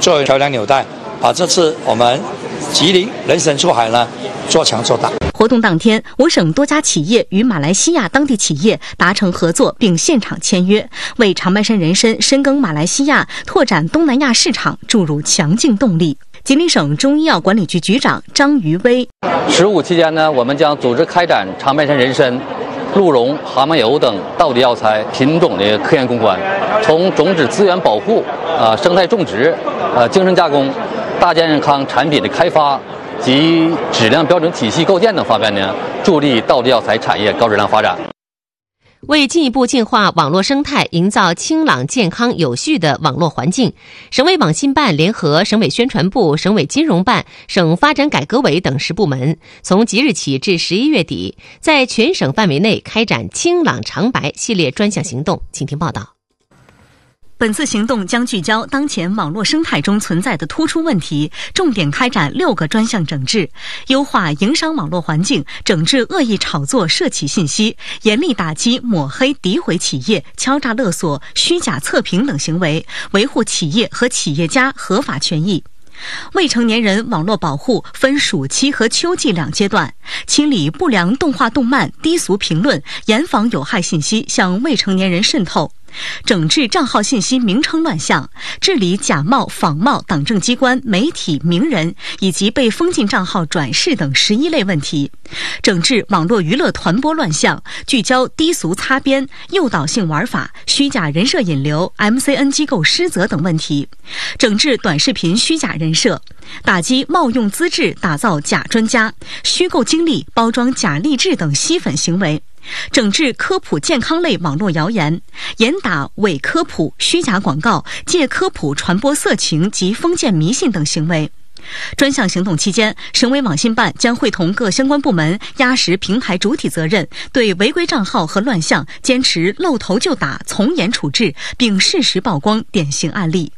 作为桥梁纽带，把这次我们吉林人生出海呢做强做大。 活动当天，我省多家企业与马来西亚当地企业达成合作，并现场签约，为长白山人参深耕马来西亚、拓展东南亚市场注入强劲动力。吉林省中医药管理局局长张于威 ，15期间呢，我们将组织开展长白山人参、鹿茸、蛤蟆油等道地药材品种的科研攻关，从种子资源保护、生态种植、精神加工、大健康产品的开发及质量标准体系构建等方面呢，助力道地药材产业高质量发展。 为进一步净化网络生态，营造清朗、健康、有序的网络环境，省委网信办联合省委宣传部、省委金融办、省发展改革委等10部门，从即日起至11月底，在全省范围内开展清朗长白系列专项行动。请听报道。 本次行动将聚焦当前网络生态中存在的突出问题，重点开展6个专项整治，优化营商网络环境，整治恶意炒作涉企信息，严厉打击抹黑诋毁企业、敲诈勒索、虚假测评等行为，维护企业和企业家合法权益。未成年人网络保护分暑期和秋季2阶段，清理不良动画动漫、低俗评论，严防有害信息向未成年人渗透，整治账号信息名称乱象，治理假冒、仿冒党政机关、媒体、名人以及被封禁账号转世等11类问题，整治网络娱乐团播乱象，聚焦低俗擦边、诱导性玩法、虚假人设引流、MCN 机构失责等问题，整治短视频虚假人设，打击冒用资质打造假专家、虚构经历包装假励志等吸粉行为，整治科普健康类网络谣言，严打伪科普、虚假广告、借科普传播色情及封建迷信等行为。专项行动期间，省委网信办将会同各相关部门压实平台主体责任，对违规账号和乱象坚持露头就打、从严处置，并适时曝光典型案例。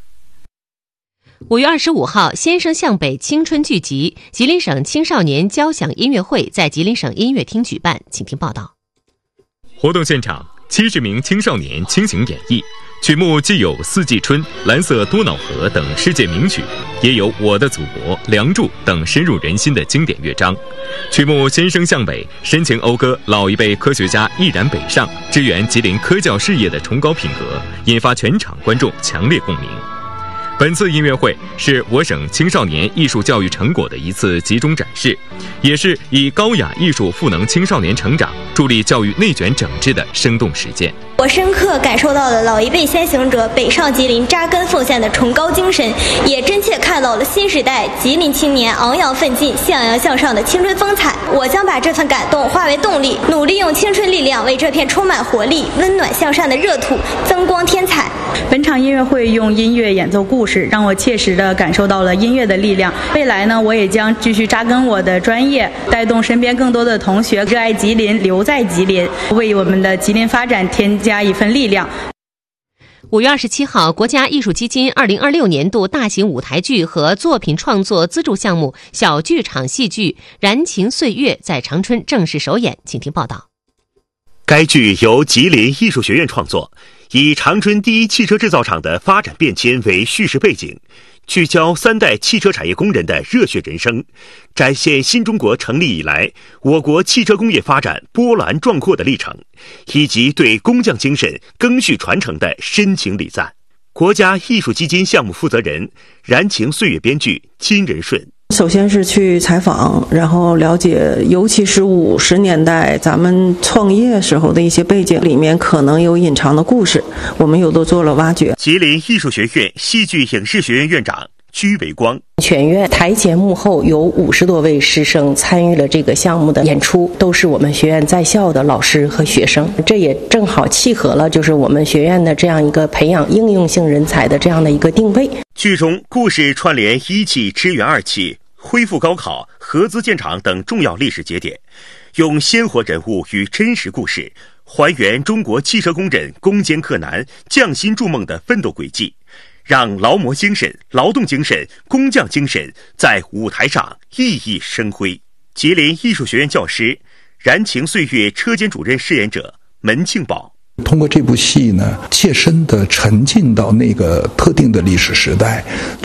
5月25号，先生向北青春聚集，吉林省青少年交响音乐会在吉林省音乐厅举办。请听报道。 活动现场，70名青少年倾情演绎，曲目既有《四季春》《蓝色多瑙河》等世界名曲，也有《我的祖国》《梁祝》等深入人心的经典乐章。曲目先声向北，深情讴歌老一辈科学家毅然北上，支援吉林科教事业的崇高品格，引发全场观众强烈共鸣。本次音乐会是我省青少年艺术教育成果的一次集中展示，也是以高雅艺术赋能青少年成长、助力教育内卷整治的生动实践。 我深刻感受到了老一辈先行者北上吉林扎根奉献的崇高精神，也真切看到了新时代吉林青年昂扬奋进、向阳向上的青春风采。我将把这份感动化为动力，努力用青春力量为这片充满活力、温暖向善的热土增光添彩。 本场音乐会用音乐演奏故事，让我切实地感受到了音乐的力量。未来呢，我也将继续扎根我的专业，带动身边更多的同学热爱吉林、留在吉林，为我们的吉林发展添加一份力量。 5月27号，国家艺术基金2026年度大型舞台剧和作品创作资助项目小剧场戏剧《燃情岁月》在长春正式首演。请听报道。 该剧由吉林艺术学院创作，以长春第一汽车制造厂的发展变迁为叙事背景，聚焦3代汽车产业工人的热血人生，展现新中国成立以来我国汽车工业发展波澜壮阔的历程，以及对工匠精神赓续传承的深情礼赞。国家艺术基金项目负责人、燃情岁月编剧金仁顺。 首先是去采访，然后了解，尤其是50年代咱们创业时候的一些背景，里面可能有隐藏的故事，我们有都做了挖掘。 吉林艺术学院戏剧影视学院院长居维光， 全院台前幕后有50多位师生参与了这个项目的演出，都是我们学院在校的老师和学生，这也正好契合了就是我们学院的这样一个培养应用性人才的这样的一个定位。 剧中故事串联1汽支援2汽、恢复高考、合资建厂等重要历史节点，用鲜活人物与真实故事还原中国汽车工人攻坚克难、匠心筑梦的奋斗轨迹，让劳模精神、劳动精神、工匠精神在舞台上熠熠生辉。吉林艺术学院教师、燃情岁月车间主任饰演者门庆宝。 通过这部戏呢，切身地沉浸到那个特定的历史时代，